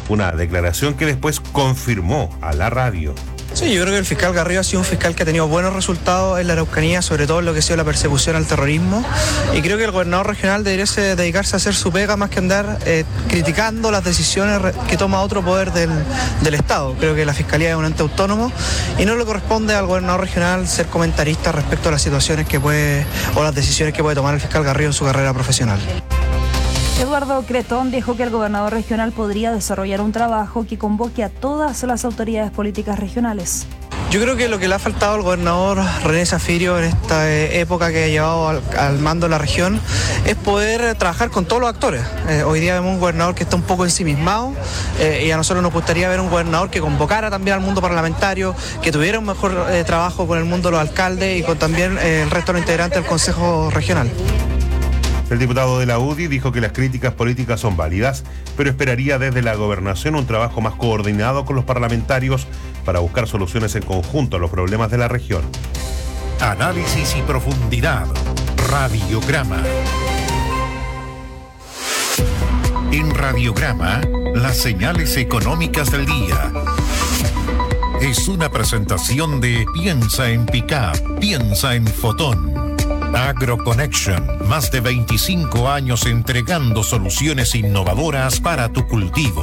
una declaración que después confirmó a la radio. Sí, yo creo que el fiscal Garrido ha sido un fiscal que ha tenido buenos resultados en la Araucanía, sobre todo en lo que ha sido la persecución al terrorismo, y creo que el gobernador regional debería dedicarse a hacer su pega más que andar criticando las decisiones que toma otro poder del Estado. Creo que la fiscalía es un ente autónomo y no le corresponde al gobernador regional ser comentarista respecto a las situaciones o las decisiones que puede tomar el fiscal Garrido en su carrera profesional. Eduardo Cretón dijo que el gobernador regional podría desarrollar un trabajo que convoque a todas las autoridades políticas regionales. Yo creo que lo que le ha faltado al gobernador René Zafirio en esta época que ha llevado al mando de la región es poder trabajar con todos los actores. Hoy día vemos un gobernador que está un poco ensimismado y a nosotros nos gustaría ver un gobernador que convocara también al mundo parlamentario, que tuviera un mejor trabajo con el mundo de los alcaldes y con también el resto de los integrantes del Consejo Regional. El diputado de la UDI dijo que las críticas políticas son válidas, pero esperaría desde la gobernación un trabajo más coordinado con los parlamentarios para buscar soluciones en conjunto a los problemas de la región. Análisis y profundidad. Radiograma. En Radiograma, las señales económicas del día. Es una presentación de Piensa en Pickup, piensa en Fotón. AgroConnection, más de 25 años entregando soluciones innovadoras para tu cultivo.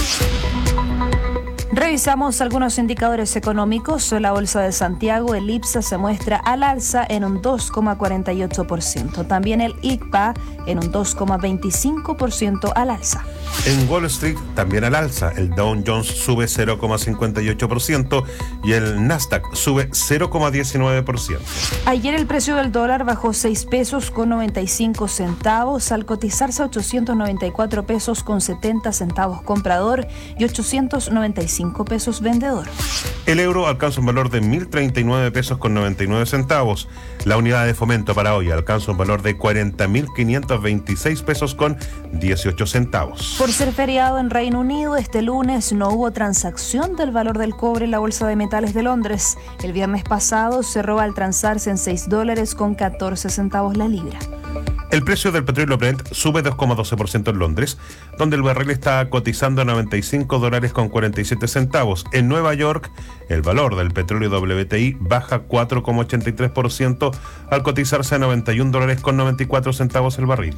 Revisamos algunos indicadores económicos. La Bolsa de Santiago, el IPSA, se muestra al alza en un 2,48%. También el ICPA en un 2,25% al alza. En Wall Street también al alza. El Dow Jones sube 0,58% y el Nasdaq sube 0,19%. Ayer el precio del dólar bajó 6 pesos con 95 centavos al cotizarse a 894 pesos con 70 centavos comprador y 895 pesos vendedor. El euro alcanza un valor de 1.039 pesos con 99 centavos. La unidad de fomento para hoy alcanza un valor de 40.526 pesos con 18 centavos. Por ser feriado en Reino Unido, este lunes no hubo transacción del valor del cobre en la Bolsa de Metales de Londres. El viernes pasado cerró al transarse en $6 con 14 centavos la libra. El precio del petróleo Brent sube 2,12% en Londres, donde el barril está cotizando a $95 con 47 centavos. En Nueva York, el valor del petróleo WTI baja 4,83% al cotizarse a $91 con 94 centavos el barril.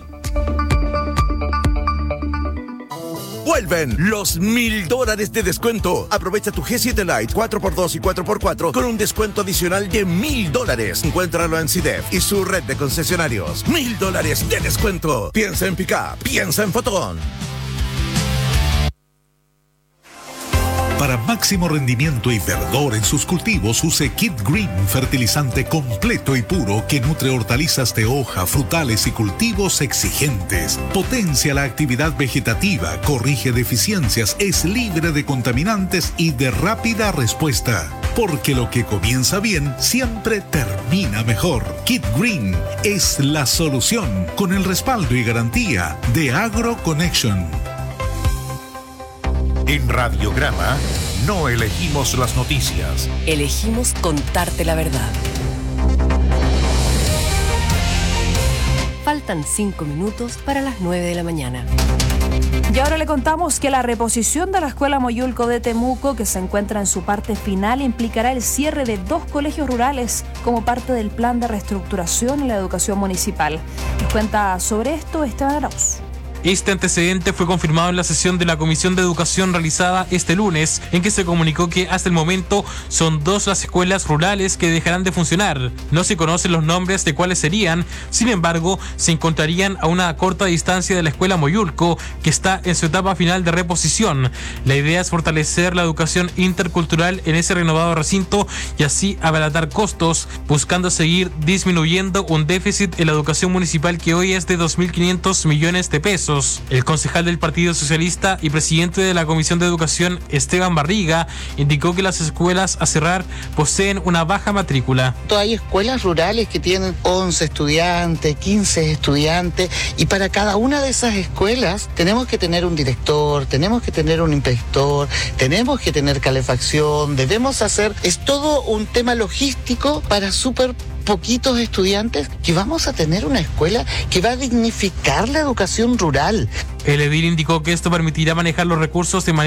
Vuelven los $1,000 de descuento. Aprovecha tu G7 Lite 4x2 y 4x4 con un descuento adicional de $1,000. Encuéntralo en CIDEF y su red de concesionarios. $1,000 de descuento. Piensa en Pickup, piensa en Fotón. Para máximo rendimiento y verdor en sus cultivos, use Kid Green, fertilizante completo y puro que nutre hortalizas de hoja, frutales y cultivos exigentes. Potencia la actividad vegetativa, corrige deficiencias, es libre de contaminantes y de rápida respuesta. Porque lo que comienza bien siempre termina mejor. Kid Green es la solución con el respaldo y garantía de AgroConnection. En Radiograma, no elegimos las noticias. Elegimos contarte la verdad. Faltan 5 minutos para las 9 de la mañana. Y ahora le contamos que la reposición de la Escuela Moyulco de Temuco, que se encuentra en su parte final, implicará el cierre de 2 colegios rurales como parte del plan de reestructuración en la educación municipal. Nos cuenta sobre esto Esteban Arauz. Este antecedente fue confirmado en la sesión de la Comisión de Educación realizada este lunes, en que se comunicó que hasta el momento son 2 las escuelas rurales que dejarán de funcionar. No se conocen los nombres de cuáles serían, sin embargo, se encontrarían a una corta distancia de la Escuela Moyulco, que está en su etapa final de reposición. La idea es fortalecer la educación intercultural en ese renovado recinto y así abaratar costos, buscando seguir disminuyendo un déficit en la educación municipal que hoy es de 2.500 millones de pesos. El concejal del Partido Socialista y presidente de la Comisión de Educación, Esteban Barriga, indicó que las escuelas a cerrar poseen una baja matrícula. Hay escuelas rurales que tienen 11 estudiantes, 15 estudiantes, y para cada una de esas escuelas tenemos que tener un director, tenemos que tener un inspector, tenemos que tener calefacción, es todo un tema logístico para súper poquitos estudiantes, que vamos a tener una escuela que va a dignificar la educación rural. El edil indicó que esto permitirá manejar los recursos de manera